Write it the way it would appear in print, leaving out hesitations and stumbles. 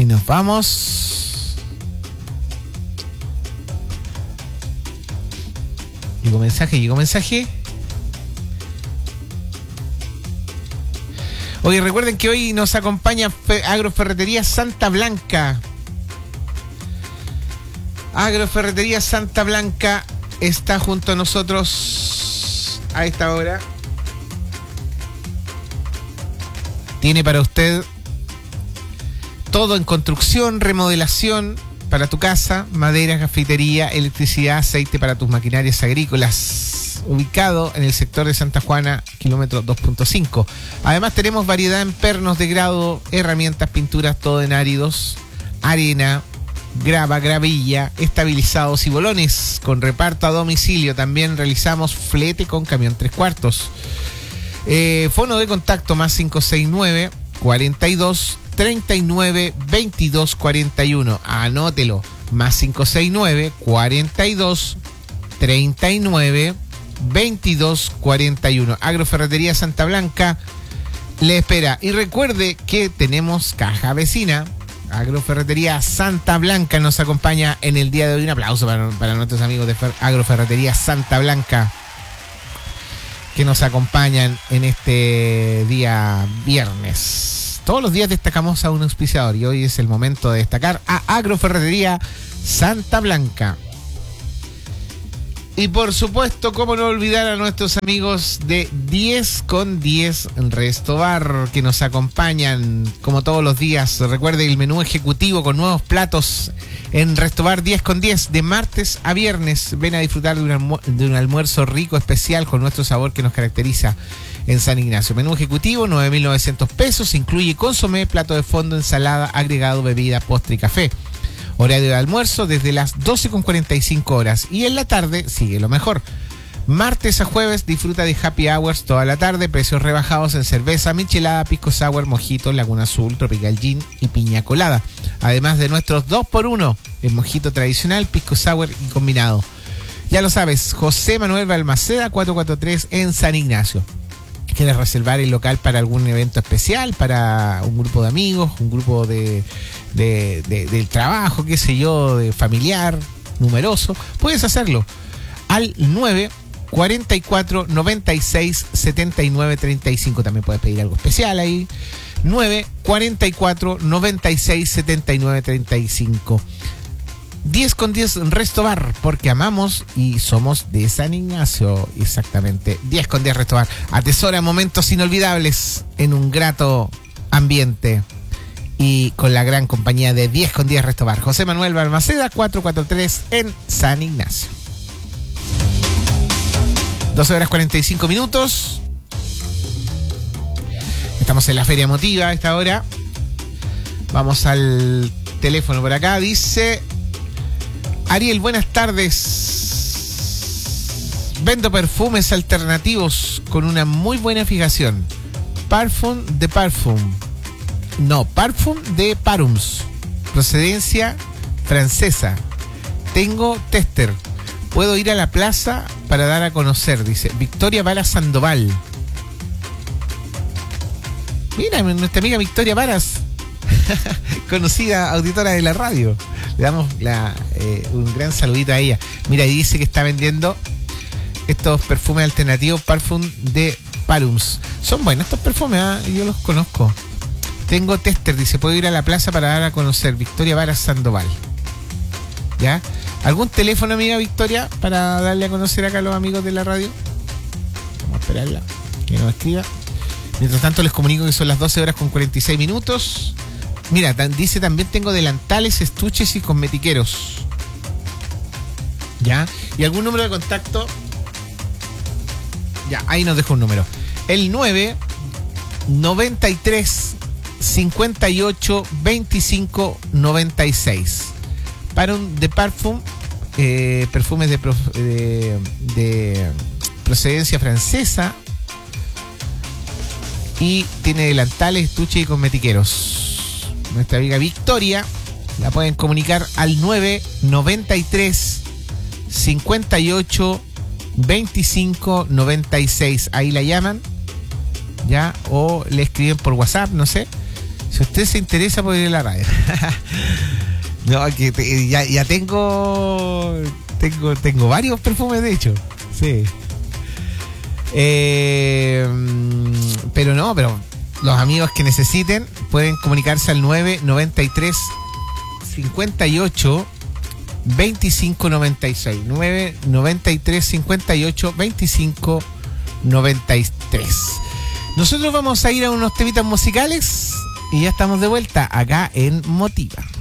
Ahí nos vamos. Llegó mensaje. Oye, recuerden que hoy nos acompaña Agroferretería Santa Blanca. Agroferretería Santa Blanca está junto a nosotros a esta hora. Tiene para usted todo en construcción, remodelación para tu casa, madera, cafetería, electricidad, aceite para tus maquinarias agrícolas. Ubicado en el sector de Santa Juana, kilómetro 2.5. Además tenemos variedad en pernos de grado, herramientas, pinturas, todo en áridos, arena, grava, gravilla, estabilizados y bolones con reparto a domicilio. También realizamos flete con camión 3/4. Fono de contacto más 569 42 39 22 41. Anótelo, más 569 42 39 22 41. Agroferretería Santa Blanca le espera. Y recuerde que tenemos caja vecina. Agroferretería Santa Blanca nos acompaña en el día de hoy. Un aplauso para nuestros amigos de Agroferretería Santa Blanca que nos acompañan en este día viernes. Todos los días destacamos a un auspiciador y hoy es el momento de destacar a Agroferretería Santa Blanca. Y por supuesto, cómo no olvidar a nuestros amigos de 10 con 10 Resto Bar, que nos acompañan como todos los días. Recuerde el menú ejecutivo con nuevos platos en Resto Bar 10 con 10, de martes a viernes. Ven a disfrutar de un almuerzo rico, especial, con nuestro sabor que nos caracteriza en San Ignacio. Menú ejecutivo, 9.900 pesos, incluye consomé, plato de fondo, ensalada, agregado, bebida, postre y café. Horario de almuerzo desde las 12:45. Y en la tarde sigue lo mejor. Martes a jueves disfruta de happy hours toda la tarde, precios rebajados en cerveza, michelada, pisco sour, mojito, Laguna Azul, tropical gin y piña colada. Además de nuestros 2x1, el mojito tradicional, pisco sour y combinado. Ya lo sabes, José Manuel Balmaceda 443 en San Ignacio. ¿Quieres reservar el local para algún evento especial, para un grupo de amigos, un grupo del trabajo, qué sé yo, de familiar, numeroso? Puedes hacerlo al 9 44 96 79 35. También puedes pedir algo especial ahí. 9 44 96 79 35. 10 con 10 Resto Bar, porque amamos y somos de San Ignacio. Exactamente, 10 con 10 Resto Bar. Atesora momentos inolvidables en un grato ambiente y con la gran compañía de 10 con 10 Resto Bar. José Manuel Balmaceda 443 en San Ignacio. 12:45. Estamos en la Feria Emotiva a esta hora. Vamos al teléfono por acá. Dice Ariel, buenas tardes. Vendo perfumes alternativos con una muy buena fijación. Parfum de Parfums. Procedencia francesa. Tengo tester. Puedo ir a la plaza para dar a conocer, dice Victoria Varas Sandoval. Mira, nuestra amiga Victoria Varas, conocida auditora de la radio. Le damos un gran saludito a ella. Mira, y dice que está vendiendo estos perfumes alternativos, Parfum de Parfums. Son buenos estos perfumes, yo los conozco. Tengo tester, dice, puedo ir a la plaza para dar a conocer. Victoria Varas Sandoval. ¿Ya? ¿Algún teléfono, amiga Victoria, para darle a conocer acá a los amigos de la radio? Vamos a esperarla, que nos escriba. Mientras tanto les comunico que son las 12:46. Mira, dice también tengo delantales, estuches y cosmetiqueros. ¿Ya? ¿Y algún número de contacto? Ya, ahí nos dejo un número. El 9 93 58 25 96. Parfum de Parfum, perfumes de procedencia francesa. Y tiene delantales, estuches y cosmetiqueros. Nuestra amiga Victoria la pueden comunicar al 993 58 25 96. Ahí la llaman, ya, o le escriben por WhatsApp, no sé. Si usted se interesa por ir a la radio. No, que ya tengo varios perfumes, de hecho. Sí. Pero los amigos que necesiten pueden comunicarse al 993 58 25 96. 993 58 25 93. Nosotros vamos a ir a unos temitas musicales y ya estamos de vuelta acá en Motiva.